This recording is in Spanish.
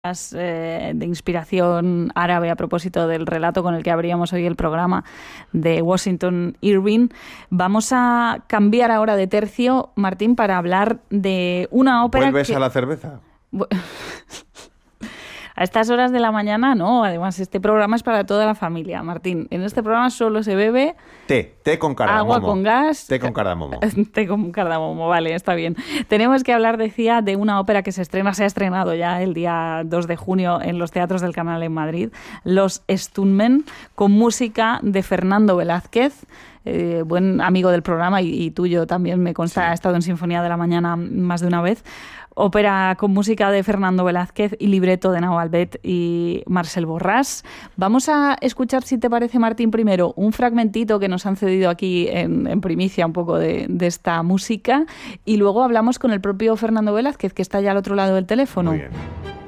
de inspiración árabe a propósito del relato con el que abríamos hoy el programa de Washington Irving. Vamos a cambiar ahora de tercio, Martín, para hablar de una ópera. ¿Vuelves a la cerveza? A estas horas de la mañana no, además este programa es para toda la familia, Martín. En este programa solo se bebe té con cardamomo. Agua con gas. Té con cardamomo. Té con cardamomo, vale, está bien. Tenemos que hablar, decía, de una ópera que se ha estrenado ya el día 2 de junio en los teatros del Canal en Madrid, Los Stuntmen, con música de Fernando Velázquez. Buen amigo del programa y tuyo también, me consta, ha estado en Sinfonía de la Mañana más de una vez. Ópera con música de Fernando Velázquez y libreto de Nao Albet y Marcel Borràs. Vamos a escuchar, si te parece, Martín, primero un fragmentito que nos han cedido aquí en primicia un poco de esta música y luego hablamos con el propio Fernando Velázquez, que está ya al otro lado del teléfono. Muy bien.